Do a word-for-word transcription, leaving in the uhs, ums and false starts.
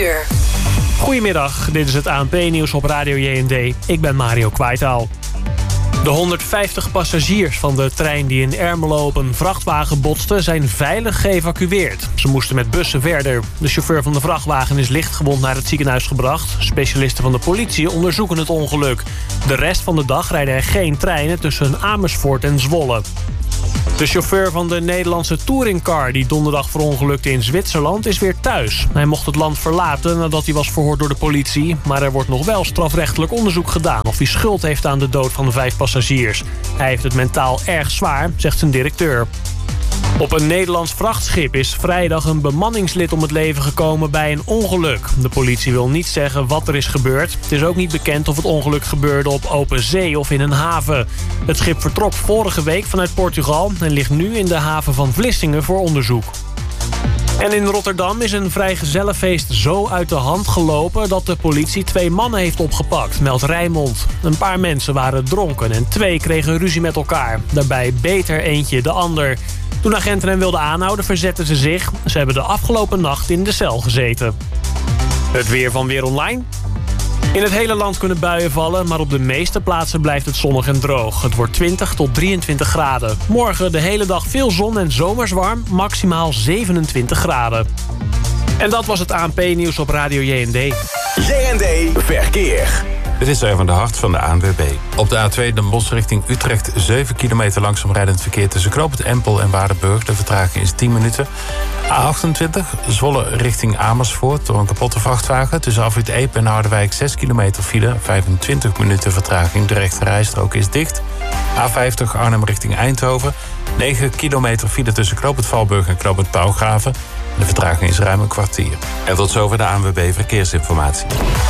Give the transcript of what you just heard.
Verkeer. Goedemiddag, dit is het A N P-nieuws op Radio J N D. Ik ben Mario Kwaitaal. De honderdvijftig passagiers van de trein die in Ermelo op een vrachtwagen botste zijn veilig geëvacueerd. Ze moesten met bussen verder. De chauffeur van de vrachtwagen is lichtgewond naar het ziekenhuis gebracht. Specialisten van de politie onderzoeken het ongeluk. De rest van de dag rijden er geen treinen tussen Amersfoort en Zwolle. De chauffeur van de Nederlandse touringcar die donderdag verongelukte in Zwitserland is weer thuis. Hij mocht het land verlaten nadat hij was verhoord door de politie. Maar er wordt nog wel strafrechtelijk onderzoek gedaan of hij schuld heeft aan de dood van de vijf passagiers. Hij heeft het mentaal erg zwaar, zegt zijn directeur. Op een Nederlands vrachtschip is vrijdag een bemanningslid om het leven gekomen bij een ongeluk. De politie wil niet zeggen wat er is gebeurd. Het is ook niet bekend of het ongeluk gebeurde op open zee of in een haven. Het schip vertrok vorige week vanuit Portugal en ligt nu in de haven van Vlissingen voor onderzoek. En in Rotterdam is een vrijgezellenfeest zo uit de hand gelopen dat de politie twee mannen heeft opgepakt, meldt Rijnmond. Een paar mensen waren dronken en twee kregen ruzie met elkaar. Daarbij beet er eentje de ander. Toen agenten hem wilden aanhouden, verzetten ze zich. Ze hebben de afgelopen nacht in de cel gezeten. Het weer van Weer Online. In het hele land kunnen buien vallen, maar op de meeste plaatsen blijft het zonnig en droog. Het wordt twintig tot drieëntwintig graden. Morgen de hele dag veel zon en zomers warm, maximaal zevenentwintig graden. En dat was het A N P-nieuws op Radio J N D. J N D Verkeer. Dit is Erwin de Hart van de A N W B. Op de A twee Den Bosch richting Utrecht zeven kilometer langzaam rijdend verkeer tussen Knoopend Empel en Waardenburg. De vertraging is tien minuten. A achtentwintig Zwolle richting Amersfoort door een kapotte vrachtwagen. Tussen Afrit Epe en Harderwijk zes kilometer file. vijfentwintig minuten vertraging. De rechte rijstrook is dicht. A vijftig Arnhem richting Eindhoven. negen kilometer file tussen Knoopend Valburg en Knoopend Pauwgraven. De vertraging is ruim een kwartier. En tot zover de A N W B Verkeersinformatie.